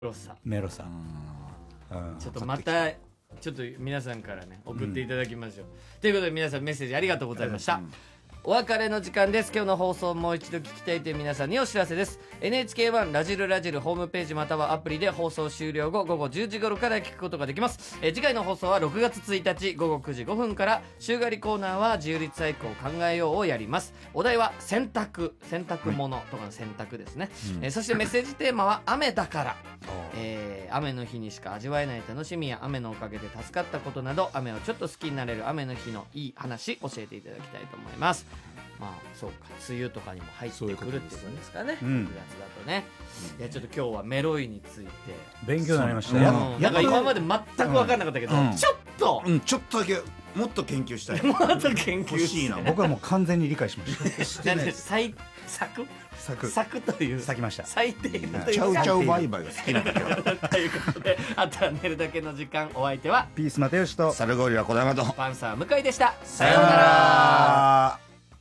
メロさ、 ちょっとまたちょっと皆さんからね送っていただきましょう、ということで皆さんメッセージありがとうございました、お別れの時間です。今日の放送をもう一度聞きたいという皆さんにお知らせです。 NHK1 ラジルラジルホームページまたはアプリで放送終了後午後10時頃から聞くことができます。次回の放送は6月1日午後9時5分から。週替わりコーナーは自由律俳句を考えようをやります。お題は洗濯物とかの洗濯ですね、そしてメッセージテーマは雨だから、雨の日にしか味わえない楽しみや雨のおかげで助かったことなど、雨をちょっと好きになれる雨の日のいい話教えていただきたいと思います。まあそうか、梅雨とかにも入ってくるっていうことですかね、6月だとね、いやちょっと今日はメロイについて勉強になりましたね。 なんか今まで全く分かんなかったけど、ちょっとだけもっと研究したい。 もっと研究しいな。 僕はもう完全に理解しました。 なんで咲くという咲きました。 咲いているというか、 チャウチャウバイバイが好きなんだけどということで、あとは寝るだけの時間、お相手はピース又吉とサルゴリラ小玉とパンサー向井でした。 さようなら。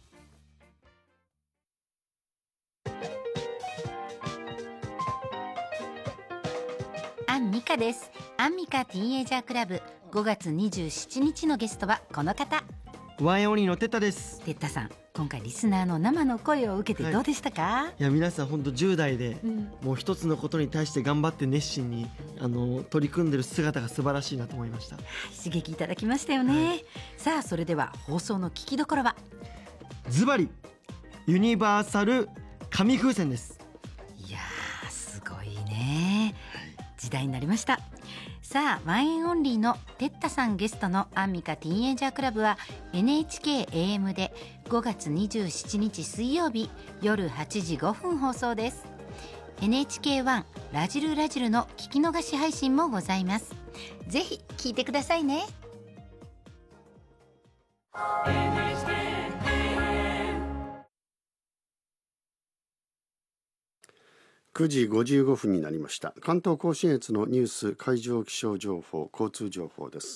アンミカです。アンミカティーンエイジャークラブ、5月27日のゲストはこの方、 ワンエンオンリーのテッタです。 テッタさん、今回リスナーの生の声を受けてどうでしたか？ いや皆さん本当10代で、もう一つのことに対して頑張って熱心に取り組んでる姿が素晴らしいなと思いました。 刺激いただきましたよね、さあそれでは放送の聞きどころはズバリユニバーサル紙風船です。 いやーすごいね、時代になりました。さあワンエンオンリーのテッタさんゲストのアンミカティーンエイジャークラブは NHKAM で5月27日水曜日夜8時5分放送です。 NHK1 ラジルラジルの聞き逃し配信もございます。ぜひ聞いてくださいね。 9時55分になりました。関東甲信越のニュース、海上気象情報、交通情報です。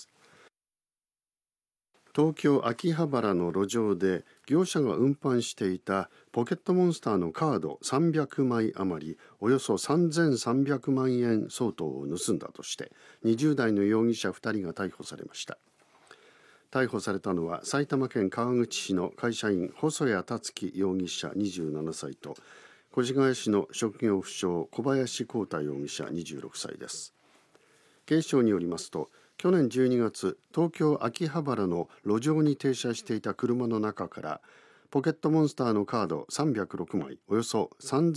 東京秋葉原の路上で業者が運搬していたポケットモンスターのカード300枚余り、およそ3300万円相当を盗んだとして20代の容疑者2人が逮捕されました。逮捕されたのは埼玉県川口市の会社員細谷達樹容疑者27歳と越谷市の職業不詳小林光太容疑者26歳です。警視庁によりますと、去年12月、東京秋葉原の路上に停車していた車の中からポケットモンスターのカード306枚、およそ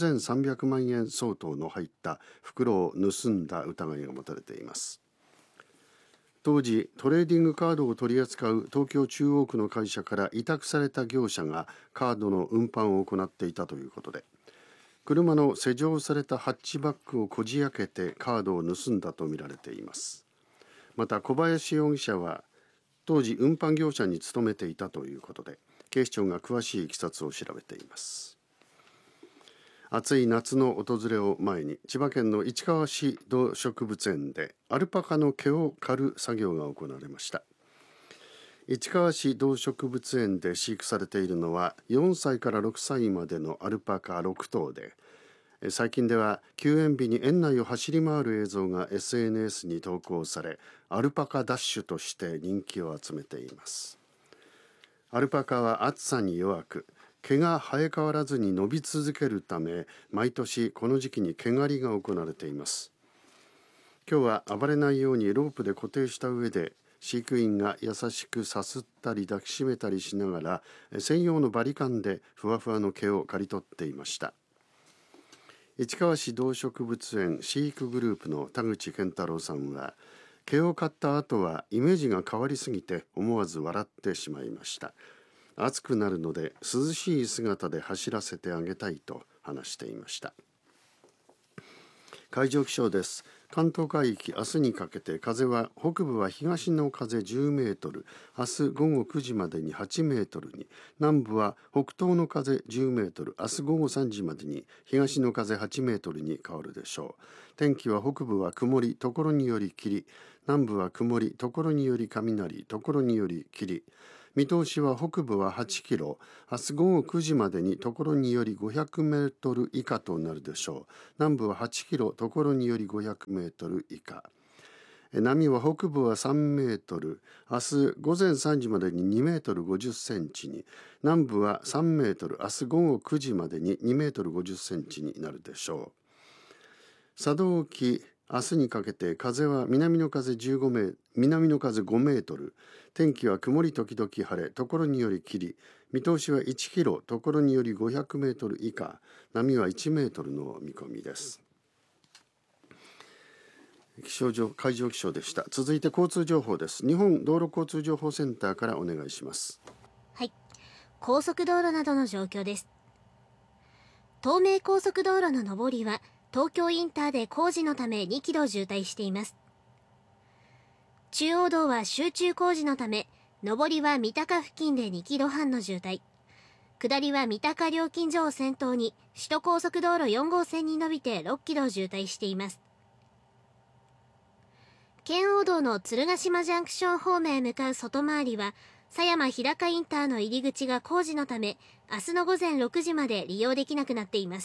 3300万円相当の入った袋を盗んだ疑いが持たれています。当時、トレーディングカードを取り扱う東京中央区の会社から委託された業者がカードの運搬を行っていたということで、車の施錠されたハッチバックをこじ開けてカードを盗んだとみられています。また小林容疑者は当時運搬業者に勤めていたということで、警視庁が詳しいいきさつを調べています。暑い夏の訪れを前に、千葉県の市川市動植物園でアルパカの毛を刈る作業が行われました。市川市動植物園で飼育されているのは4歳から6歳までのアルパカ6頭で、最近では休園日に園内を走り回る映像が SNS に投稿され、アルパカダッシュとして人気を集めています。アルパカは暑さに弱く、毛が生え変わらずに伸び続けるため、毎年この時期に毛刈りが行われています。今日は暴れないようにロープで固定した上で、飼育員が優しくさすったり抱きしめたりしながら、専用のバリカンでふわふわの毛を刈り取っていました。市川市動植物園飼育グループの田口健太郎さんは、毛を刈った後はイメージが変わりすぎて思わず笑ってしまいました。暑くなるので涼しい姿で走らせてあげたいと話していました。海上気象です。関東海域、明日にかけて風は北部は東の風10メートル、明日午後9時までに8メートルに、南部は北東の風10メートル、明日午後3時までに東の風8メートルに変わるでしょう。天気は北部は曇り、ところにより霧、南部は曇り、ところにより雷、ところにより霧、 見通しは北部は8キロ、明日午後9時までにところにより500メートル以下となるでしょう。南部は8キロ、ところにより500メートル以下。波は北部は3メートル、明日午前3時までに2メートル50センチに、南部は3メートル、明日午後9時までに2メートル50センチになるでしょう。佐渡沖、明日にかけて風は南の風5メートル、天気は曇り時々晴れ、ところにより霧、見通しは1キロ、ところにより500メートル以下、波は1メートルの見込みです。海上気象でした。続いて交通情報です。日本道路交通情報センターからお願いします。 はい、高速道路などの状況です。東名高速道路の上りは東京インターで工事のため2キロ渋滞しています。中央道は集中工事のため上りは三鷹付近で2キロ半の渋滞、下りは三鷹料金所を先頭に首都高速道路4号線に伸びて6キロ渋滞しています。圏央道の鶴ヶ島ジャンクション方面へ向かう外回りは狭山日高インターの入り口が工事のため明日の午前6時まで利用できなくなっています。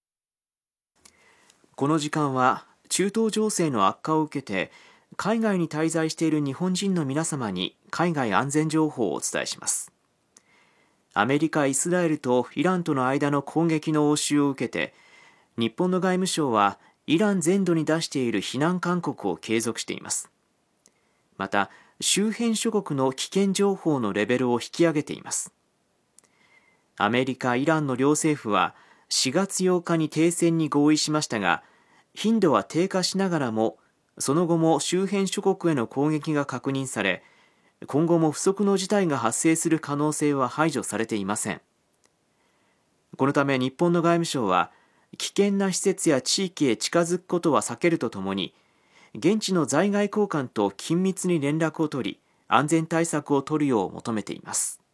この時間は中東情勢の悪化を受けて海外に滞在している日本人の皆様に海外安全情報をお伝えします。アメリカ、イスラエルとイランとの間の攻撃の応酬を受けて日本の外務省はイラン全土に出している非難勧告を継続しています。また周辺諸国の危険情報のレベルを引き上げています。アメリカ、イランの両政府は4月8日に停戦に合意しましたが、頻度は低下しながらもその後も周辺諸国への攻撃が確認され、今後も不測の事態が発生する可能性は排除されていません。このため日本の外務省は危険な施設や地域へ近づくことは避けるとともに、現地の在外公館と緊密に連絡を取り、安全対策を取るよう求めています。